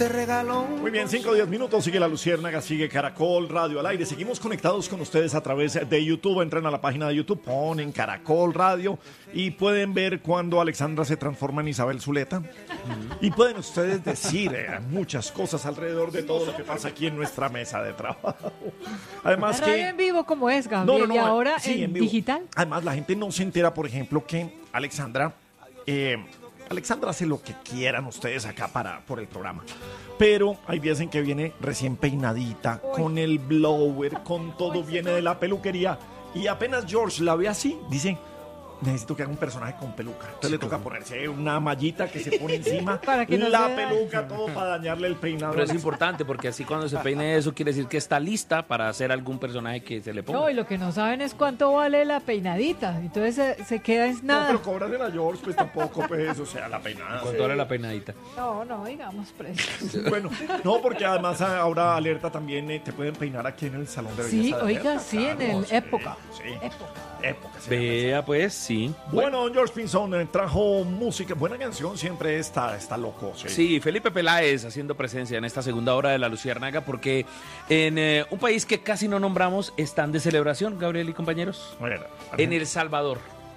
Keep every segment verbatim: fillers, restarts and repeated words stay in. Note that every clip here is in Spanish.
te regaló. Muy bien, cinco o diez minutos, sigue La Luciérnaga, sigue Caracol Radio al aire. Seguimos conectados con ustedes a través de YouTube. Entren a la página de YouTube, ponen Caracol Radio y pueden ver cuando Alexandra se transforma en Isabel Zuleta. Y pueden ustedes decir eh, muchas cosas alrededor de todo lo que pasa aquí en nuestra mesa de trabajo. Además La que... radio en vivo como es, Gabriel, No, no, no, y ahora sí, en, en vivo. digital. Además, la gente no se entera, por ejemplo, que Alexandra... Eh, Alexandra hace lo que quieran ustedes acá para, por el programa. Pero hay días en que viene recién peinadita, Uy. con el blower, con todo, Uy, viene de la peluquería. Y apenas George la ve así, dice... Necesito que haga un personaje con peluca. Entonces sí, le toca ponerse una mallita que se pone encima, para que no la peluca, todo para dañarle el peinado. Pero es importante porque así cuando se peine eso quiere decir que está lista para hacer algún personaje que se le ponga. No, y lo que no saben es cuánto vale la peinadita. Entonces se, se queda en nada. No, pero cóbrale a George, pues tampoco, pues, o sea, la peinada. ¿Cuánto vale la peinadita? No, no, digamos precios. Bueno, no, porque además ahora Alerta también eh, te pueden peinar aquí en el salón de belleza. Sí, de oiga, Alerta, sí, claro, en el sí, época. Sí, época. Época. Vea, pues, sí. Bueno, don George Pinzón eh, trajo música, buena canción, siempre está, está loco. Sí. sí, Felipe Peláez haciendo presencia en esta segunda hora de La Luciérnaga, porque en eh, un país que casi no nombramos están de celebración, Gabriel y compañeros. Bueno, en El Salvador.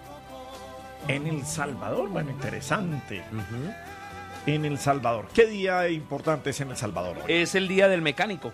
En El Salvador, bueno, interesante. Uh-huh. En El Salvador. ¿Qué día importante es en El Salvador hoy? Es el Día del Mecánico.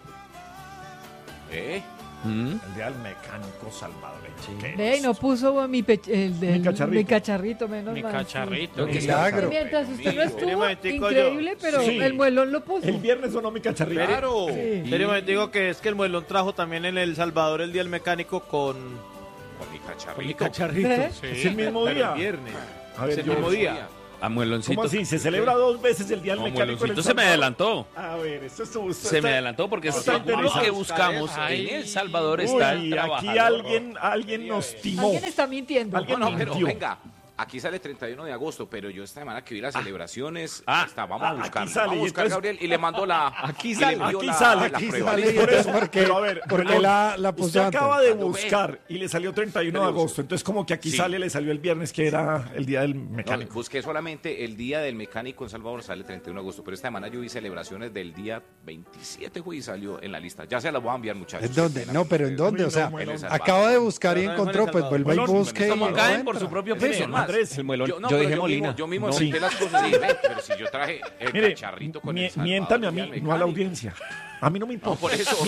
¿Eh? ¿Mm? El Día del Mecánico salvadoreño. Sí. Ve, no puso mi, pe- el, el, mi cacharrito. Mi cacharrito, menos Mi mal. cacharrito. Sí. Milagro. Mientras usted no estuvo, increíble, pero sí. El muelón lo puso. El viernes sonó mi cacharrito. Claro. Sí. Pero me digo que es que el muelón trajo también en El Salvador el Día del Mecánico con... Con mi cacharrito. Con mi cacharrito. ¿Eh? Sí. Es el mismo día. El viernes. A ver, es el mismo día. A Mueloncito. ¿Cómo así? Se celebra dos veces el Día del no, Mecánico. Mueloncito se me adelantó. A ver, esto, esto, esto Se está, me adelantó porque está según lo que buscamos Ay. en El Salvador está Uy, el aquí alguien, alguien nos timó. Alguien está mintiendo. Alguien No, nos pero mintió. venga, aquí sale el treinta y uno de agosto, pero yo esta semana que vi las celebraciones, Ah. hasta, vamos a buscar, Aquí sale, vamos a buscar, entonces- Gabriel, y le mando la... Aquí y sale, le envío aquí la- sale, la aquí prueba. sale. ¿Y entonces por qué, Pero a ver, por qué Melón, la, la puso usted antes? acaba de Cuando ve. buscar y le salió treinta y uno de agosto, entonces como que aquí Sí. sale, le salió el viernes que era el Día del No, Mecánico. busqué solamente el Día del Mecánico en Salvador, sale el treinta y uno de agosto, pero esta semana yo vi celebraciones del día veintisiete, güey, y salió en la lista. Ya se las voy a enviar, muchachos. ¿En dónde? No, pero ¿en dónde? O sea, Uy, no, Melón. acaba de buscar y Pero no, no, encontró, no, pues no, vuelva y Melón, busque. Como y caen lo por su entra. propio Mire, peso. Andrés, el muelón. Yo, no, yo pero dije yo Molina. Mismo, yo mismo No. senté las cosas y dije, "Ven, pero si yo traje el Mire, cacharrito con mie- el Salvador, miéntame a Día mí, del no a la Mecánico". audiencia. A mí no me importa. No, por eso.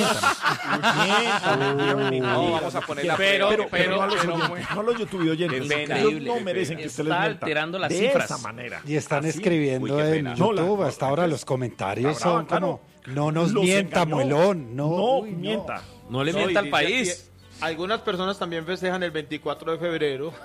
Miéntame. No, vamos a poner la pero, prueba. pero, pero no a los pero- oyentes, no a los YouTube oyentes. Qué pena. Ellos no merecen que Está usted les mienta alterando las de cifras. esa manera. Y están Así. escribiendo Uy, qué en pena. YouTube. No, la- Hasta ahora los comentarios Está brava, son como, claro. no nos Los mienta, engañó. muelón. No, No, uy, no. mienta. No le No, mienta y al dice país. aquí, algunas personas también festejan el veinticuatro de febrero.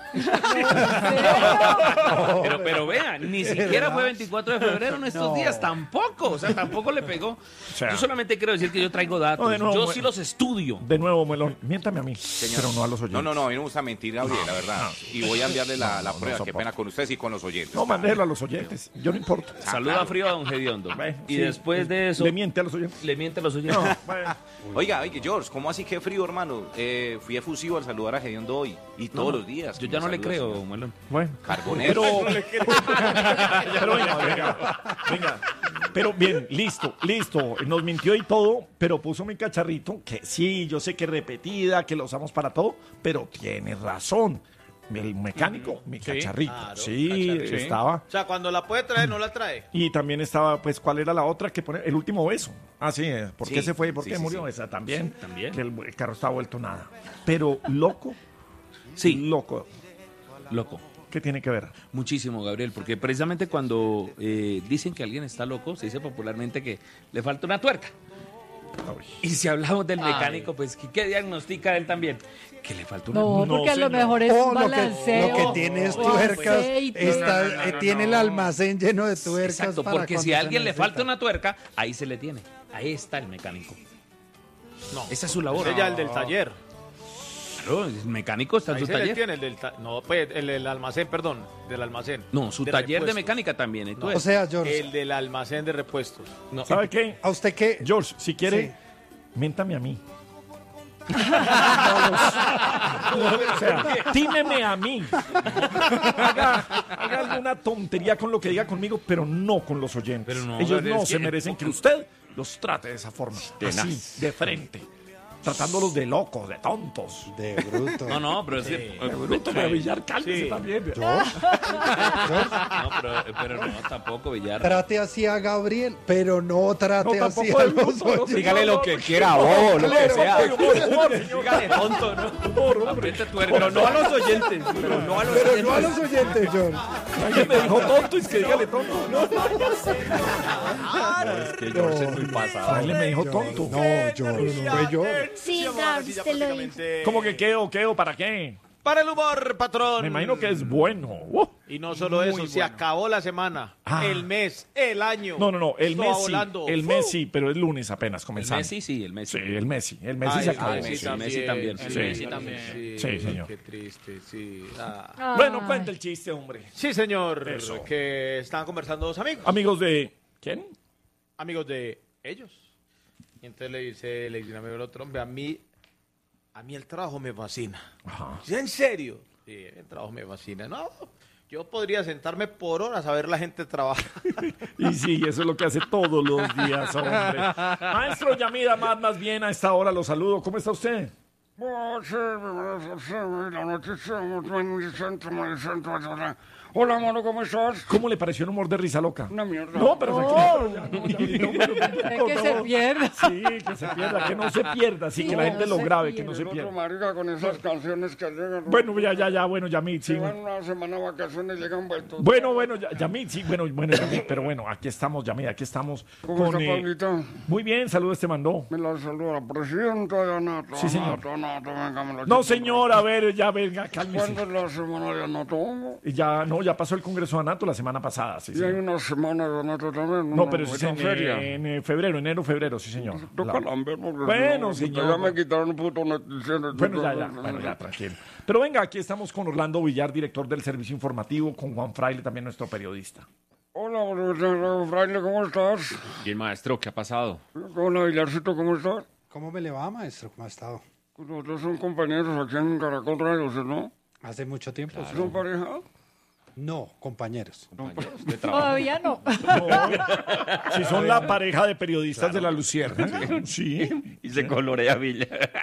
Pero, pero vean, ni siquiera fue veinticuatro de febrero en estos No. días, tampoco, o sea, tampoco le pegó. sea, Yo solamente quiero decir que yo traigo datos, No, de nuevo, yo bueno. sí los estudio. De nuevo, Melón, miéntame a mí, pero no a los oyentes. No, no, no, a mí no me gusta mentir, Gabriel, la verdad. Y voy a enviarle la, la no, no prueba, qué soporto. pena con ustedes y con los oyentes. No, mandélo a los oyentes. Yo no importa. Ah, Saluda claro. frío a don Gediondo. Bueno, Y sí, después de eso, Le miente a los oyentes. le miente a los oyentes. No, bueno. Oiga, oiga, George, ¿cómo así que frío, hermano? Eh, fui efusivo al saludar a Gediondo hoy y todos No, los días. Yo que ya me no le saluda, creo, señor. Muelón. Bueno. Carbonero. Pero venga, venga, venga. Pero bien, listo, listo. Nos mintió y todo, pero puso mi cacharrito, que sí, yo sé que es repetida, que lo usamos para todo, pero tiene razón. El mecánico, mi Sí, cacharrito. claro, sí, cacharrito. estaba. O sea, cuando la puede traer, no la trae. Y también estaba, pues, ¿cuál era la otra que pone? El último beso. Ah, sí, eh, ¿por qué Sí, se fue? ¿Por sí, qué sí, murió? sí. Esa también. Sí, también. Que el, el carro estaba vuelto nada. Pero loco, Sí, loco. loco. ¿Qué tiene que ver? Muchísimo, Gabriel, porque precisamente cuando eh, dicen que alguien está loco, se dice popularmente que le falta una tuerca. Ay. Y si hablamos del mecánico, pues ¿qué, qué diagnostica él también? Que le falta una No, No, porque a lo señor. mejor es Oh, un lo que, balance. lo que tiene es tuercas. Está, eh, tiene el almacén lleno de tuercas. Exacto, para porque cuando si se a alguien le necesita. falta una tuerca, ahí se le tiene. Ahí está el mecánico. No. Esa es su labor. Ese ya el del taller. Claro, el mecánico está en Ahí su se le taller. tiene el del ta- no, pues el del almacén, perdón, del almacén. No, su De taller de repuestos. mecánica también. No, Entonces, O sea, George, El del almacén de repuestos. no, ¿Sabe qué? ¿a usted qué? George, si quiere, Sí. miéntame a mí. O sea, tímeme a mí. Haga, haga alguna tontería con lo que diga conmigo, pero no con los oyentes. Pero no, Ellos pero no es se que- merecen que usted los trate de esa forma. Así, de frente. Tratándolos de locos, de tontos. De bruto. No, no, pero es que... De bruto, de Villar, cálmese Sí. también. No, pero, pero no, tampoco, Villar. Trate así a Gabriel, pero no trate No, así tampoco a de los bruto, no, oyentes. Dígale lo que quiera, No, bobo, lo que claro, sea. humor, humor, señor. Dígale tonto, ¿no? Humor, hombre. Apriete tuerca. Pero no a los oyentes. Pero no a los Pero oyentes. no a los oyentes, John. Alguien me dijo tonto y es que dígale tonto. No, Es que yo soy muy pasado. alguien me dijo tonto. No, John. Fue yo. Sí, Ahora Gabs, sí, ya te lo digo. prácticamente- ¿Cómo que quedo, quedo? ¿Para qué? Para el humor, patrón. Me imagino que es bueno. Uh. Y no solo eso, se acabó la semana, Ah. el mes, el año. No, no, no, el Esto va mes sí, volando. el ¡Fu! mes sí, pero es lunes apenas El comenzando. Messi, sí, el Messi. Sí, el Messi, el Messi Ay, se acabó. el sí, Messi el Messi también. El Sí. Messi también. Sí, señor. Qué triste, sí. Ah. Ay. Bueno, cuenta el chiste, hombre. Sí, señor. Eso. Que estaban conversando dos amigos. Amigos de... ¿Quién? Amigos de ellos. Y entonces le dice, le dice un amigo al otro, hombre, a mí, a mí el trabajo me fascina. Ajá. ¿Sí, en serio? Sí, el trabajo me fascina. No, yo podría sentarme por horas a ver la gente trabajar. Y sí, eso es lo que hace todos los días, hombre. Maestro Yamida, más, más bien a esta hora lo saludo. ¿Cómo está usted? Hola, mano, ¿cómo estás? ¿Cómo le pareció el humor de Risa Loca? Una mierda. No, pero tranquilo. ya, no, ya, no, pero- Es que se pierda. Sí, que se pierda, que no se pierda, sí, que la No gente lo se grabe, que pierda. no se El otro pierda. marica con esas canciones que llegan. Bueno, ya, ya, ya, bueno, Yamid, sí. Se van una semana de vacaciones y llegan vueltos. Bueno, bueno, ya- Yamid, sí, bueno, bueno, Yamid, pero bueno, aquí estamos, Yamid, aquí estamos. ¿Cómo está, eh, Pablito? Muy bien, saludos te mandó. Me la saluda la presidenta de Anato. Sí, señor. Anato, Anato, venga, me la No, quito. señor, a ver, ya venga, cálmese. ¿Cuándo es la semana de Anato? Y ya, no, ya pasó el Congreso de Anato la semana pasada, sí, Y hay señor. una semana de Anato también. No, una pero eso es en, buena feria. en, eh, febrero, enero, febrero, sí, señor. Toca La- lamber porque Bueno, si no, señor. Ya me quitaron un puto noticiero. Bueno, ya, ya, bueno, ya, tranquilo. Pero venga, aquí estamos con Orlando Villar, director del Servicio Informativo, con Juan Fraile, también nuestro periodista. Hola, profesor Fraile, ¿cómo estás? Bien, maestro, ¿qué ha pasado? Hola, Villarcito, ¿cómo estás? ¿Cómo me le va, maestro? ¿Cómo ha estado? Nosotros son compañeros aquí en Caracol Radio, ¿sí, ¿no? Hace mucho tiempo. sí. ¿Son pareja? No, compañeros. Compañeros de trabajo. Todavía no. Si son la pareja de periodistas de la Lucierna. Sí. Y se colorea Villa.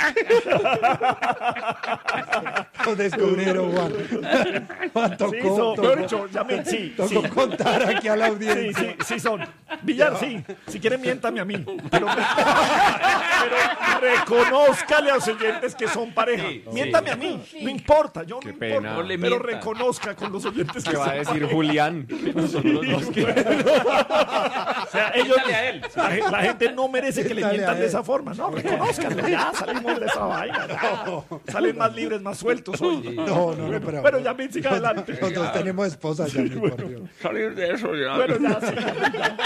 Lo descubrieron, Juan. Juan Sí, tocó, son, tocó, mejor dicho, Yamid, sí, tocó sí. contar aquí a la Sí, audiencia. sí, sí son. Villar, sí. Si quieren, miéntame a mí. Pero, pero reconózcale a los oyentes que son pareja. Miéntame a mí. No importa, yo Qué no pena. importa. No le Pero mienta. reconozca con los oyentes que ¿Qué va a son decir Julián? O sea, ellos, Miéntale a él. La, la gente no merece que le Miéntale mientan a de él. esa forma. No, reconózcanlo. Ya salimos de esa vaina. ya. Salen más libres, más sueltos hoy. No, no, no, pero. Bueno, Yamid, siga adelante. Nosotros tenemos esposa ya, por Dios. Salir de eso ya. Bueno, ya, sí, Yamid, ya.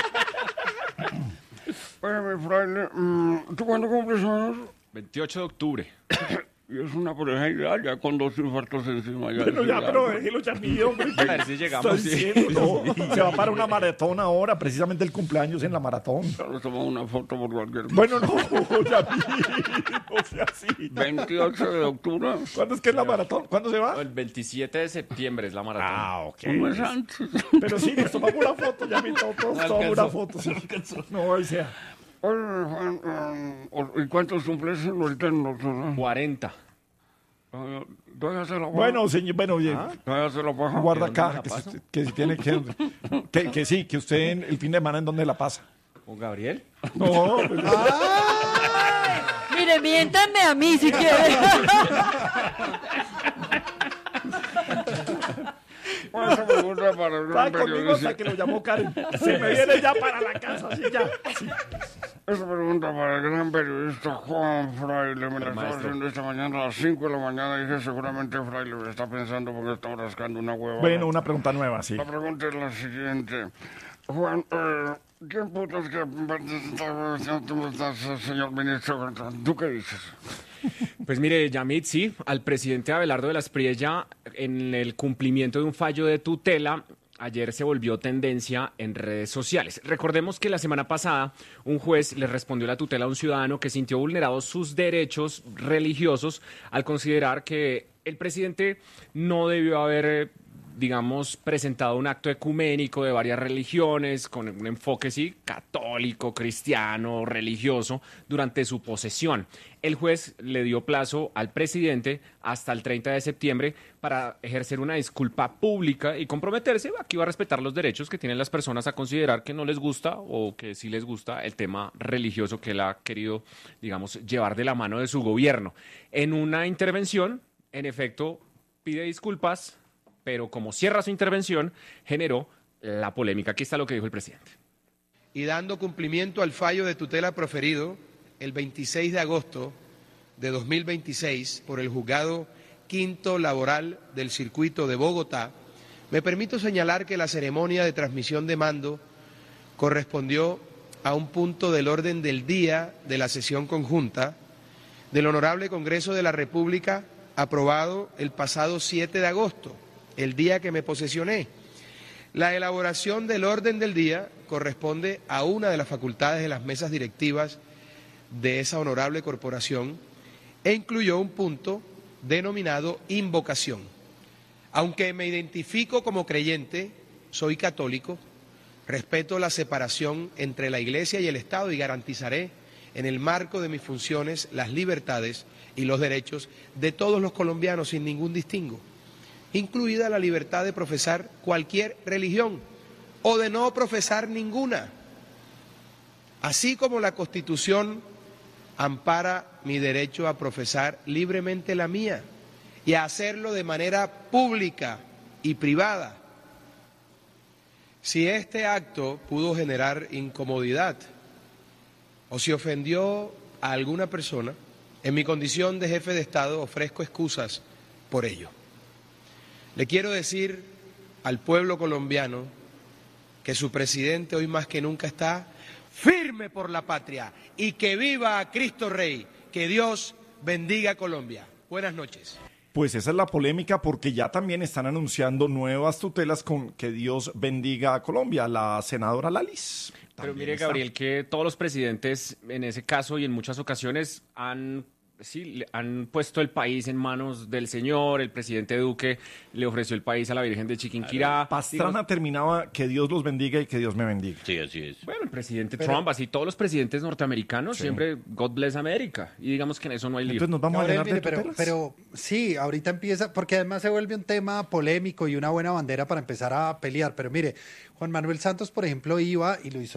Oye, mi fraile, mm, ¿tú cuándo cumples años? veintiocho de octubre. Y es una pareja ideal, ya con dos infartos encima. Ya Pero es ya, ideal. pero déjelo, Yamid, hombre. A ver si llegamos. Estoy sí. diciendo, no. Se va para una maratón ahora, precisamente el cumpleaños en la maratón. Nos tomamos una foto por cualquier cosa. Bueno, no, Yamid, no sea así. veintiocho de octubre, ¿Cuándo es que es la maratón? ¿Cuándo se va? El veintisiete de septiembre es la maratón. Ah, ok. un mes antes. Pero sí, nos tomamos una foto, Yamid, todos todos tomamos una foto. Sí. No, ahí sea. Oye, Juan, eh, ¿y cuántos cumples ahorita en nosotros? cuarenta. ¿Todavía se la paja? Bueno, señor, bueno, oye, ¿Todavía se la paja? guarda ¿dónde me acá, la que, paso? si- que si tiene que, que, que sí, que usted en el fin de semana en dónde la pasa. ¿Con Gabriel? No, pues, Mire, miéntanme a mí si quieren. Bueno, esa pregunta para el gran estaba conmigo periodista. hasta que lo llamó Karen. Se me viene ya para la casa, así ya. Sí. Esa pregunta para el gran periodista Juan Fraile. Me la estaba maestro. haciendo esta mañana a las cinco de la mañana. Dije, seguramente Fraile me está pensando porque está rascando una hueva. Bueno, una pregunta nueva, sí. La pregunta es la siguiente. Juan, eh, ¿quién putas que... señor ministro? ¿Tú qué dices? Pues mire, Yamid, sí, al presidente Abelardo de la Espriella, en el cumplimiento de un fallo de tutela, ayer se volvió tendencia en redes sociales. Recordemos que la semana pasada un juez le respondió la tutela a un ciudadano que sintió vulnerados sus derechos religiosos al considerar que el presidente no debió haber, digamos, presentado un acto ecuménico de varias religiones con un enfoque, sí, católico, cristiano, religioso, durante su posesión. El juez le dio plazo al presidente hasta el treinta de septiembre para ejercer una disculpa pública y comprometerse a que iba a respetar los derechos que tienen las personas a considerar que no les gusta o que sí les gusta el tema religioso que él ha querido, digamos, llevar de la mano de su gobierno. En una intervención, en efecto, pide disculpas, pero como cierra su intervención, generó la polémica. Aquí está lo que dijo el presidente. Y dando cumplimiento al fallo de tutela proferido el veintiséis de agosto de dos mil veintiséis por el Juzgado Quinto Laboral del Circuito de Bogotá, me permito señalar que la ceremonia de transmisión de mando correspondió a un punto del orden del día de la sesión conjunta del Honorable Congreso de la República aprobado el pasado siete de agosto, el día que me posesioné. La elaboración del orden del día corresponde a una de las facultades de las mesas directivas de esa honorable corporación e incluyó un punto denominado invocación. Aunque me identifico como creyente, soy católico, respeto la separación entre la Iglesia y el Estado y garantizaré en el marco de mis funciones las libertades y los derechos de todos los colombianos sin ningún distingo, incluida la libertad de profesar cualquier religión o de no profesar ninguna, así como la Constitución ampara mi derecho a profesar libremente la mía y a hacerlo de manera pública y privada. Si este acto pudo generar incomodidad o si ofendió a alguna persona, en mi condición de jefe de Estado ofrezco excusas por ello. Le quiero decir al pueblo colombiano que su presidente hoy más que nunca está firme por la patria y que viva Cristo Rey, que Dios bendiga a Colombia. Buenas noches. Pues esa es la polémica porque ya también están anunciando nuevas tutelas con que Dios bendiga a Colombia, la senadora Lalis. Pero mire, Gabriel, que todos los presidentes en ese caso y en muchas ocasiones han... Sí, han puesto el país en manos del Señor. El presidente Duque le ofreció el país a la Virgen de Chiquinquirá. Pastrana Digo, terminaba que Dios los bendiga y que Dios me bendiga. Sí, así es. Bueno, el presidente Pero, Trump, así todos los presidentes norteamericanos, sí. Siempre God bless America. Y digamos que en eso no hay lío. Entonces nos vamos Gabriel, a llenar mire, de pero, tutelas. pero sí, ahorita empieza, porque además se vuelve un tema polémico y una buena bandera para empezar a pelear. Pero mire, Juan Manuel Santos, por ejemplo, iba y lo hizo